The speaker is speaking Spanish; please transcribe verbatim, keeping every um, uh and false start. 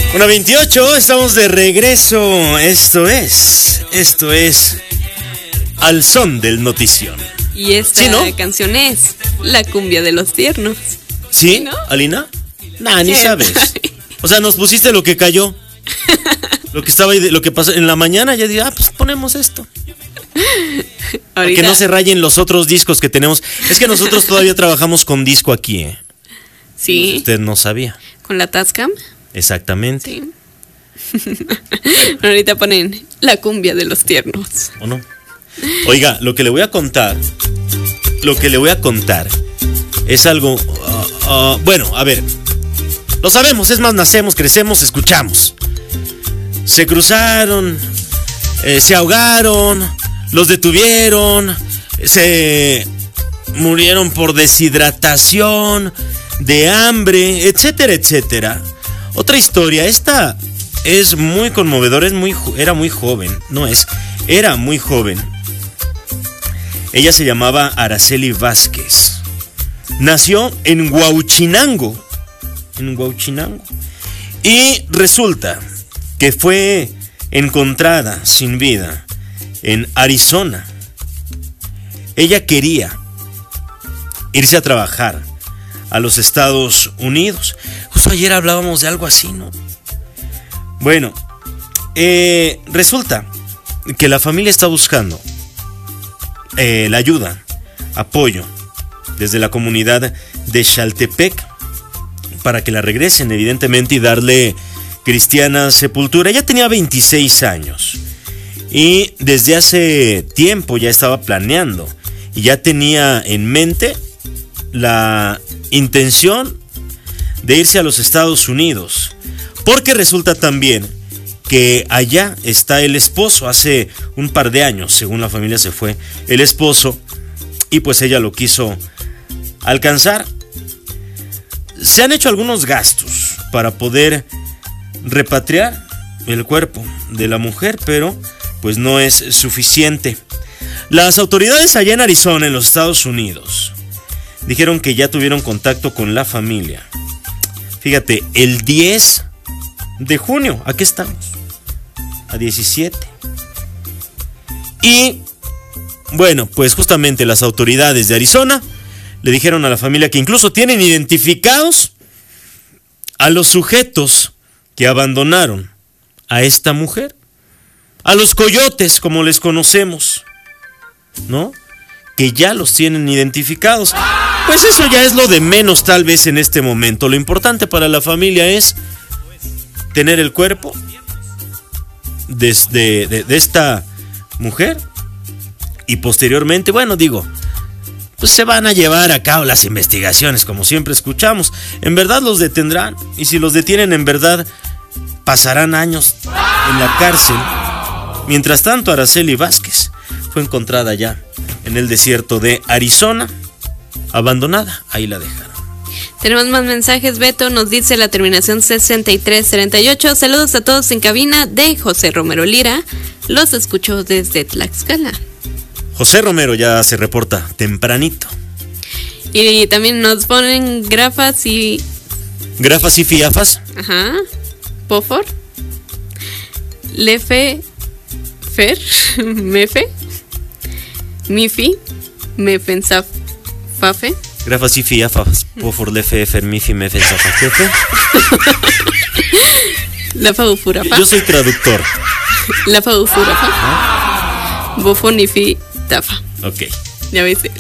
una veintiocho, estamos de regreso. Esto es, esto es Al Son del Notición. Y esta ¿sí, no? canción es La Cumbia de los Tiernos. ¿Sí? ¿Sí, no? ¿Alina? Nah, ni sabes. O sea, nos pusiste lo que cayó. Lo que estaba ahí, lo que pasó en la mañana, ya dije, ah, pues ponemos esto. Para que no se rayen los otros discos que tenemos. Es que nosotros todavía trabajamos con disco aquí, ¿eh? Sí. Usted no sabía. ¿Con la Tascam? Exactamente. Sí. Ahorita ponen La Cumbia de los Tiernos. ¿O no? Oiga, lo que le voy a contar, lo que le voy a contar es algo, uh, uh, bueno, a ver, lo sabemos, es más, nacemos, crecemos, escuchamos. Se cruzaron, eh, se ahogaron, los detuvieron, se murieron por deshidratación, de hambre, etcétera, etcétera. Otra historia, esta es muy conmovedora, es muy, era muy joven, no es, era muy joven. Ella se llamaba Araceli Vázquez. Nació en Huauchinango, en Huauchinango. Y resulta que fue encontrada sin vida en Arizona. Ella quería irse a trabajar a los Estados Unidos. Justo ayer hablábamos de algo así, ¿no? Bueno, eh, resulta que la familia está buscando eh, la ayuda, apoyo desde la comunidad de Xaltepec para que la regresen, evidentemente, y darle cristiana sepultura. Ella tenía veintiséis años y desde hace tiempo ya estaba planeando y ya tenía en mente la intención de irse a los Estados Unidos, porque resulta también que allá está el esposo. Hace un par de años, según la familia, se fue el esposo y pues ella lo quiso alcanzar. Se han hecho algunos gastos para poder repatriar el cuerpo de la mujer, pero pues no es suficiente. Las autoridades allá en Arizona, en los Estados Unidos, dijeron que ya tuvieron contacto con la familia. Fíjate, el diez de junio, aquí estamos, a diecisiete. Y bueno, pues justamente las autoridades de Arizona le dijeron a la familia que incluso tienen identificados a los sujetos que abandonaron a esta mujer, a los coyotes, como les conocemos, ¿no? Que ya los tienen identificados. Pues eso ya es lo de menos tal vez en este momento. Lo importante para la familia es tener el cuerpo de, de, de, de esta mujer y posteriormente, bueno, digo, pues se van a llevar a cabo las investigaciones, como siempre escuchamos. En verdad los detendrán, y si los detienen en verdad pasarán años en la cárcel. Mientras tanto, Araceli Vázquez fue encontrada ya en el desierto de Arizona, abandonada. Ahí la dejaron. Tenemos más mensajes. Beto nos dice la terminación sesenta y tres treinta y ocho. Saludos a todos en cabina de José Romero Lira. Los escucho desde Tlaxcala. José Romero ya se reporta tempranito. Y también nos ponen grafas y... Grafas y fiafas. Ajá. Pofor. Lefe. Fer. Mefe. Mifi. Mefensaf. Fafe. Grafas y fiafas. Pofor, lefe, fer, mifi, mefensaf, fafe. La faufurafa. Yo soy traductor. La faufurafa. Bofonifi. Tafa. Ok. Ya ves.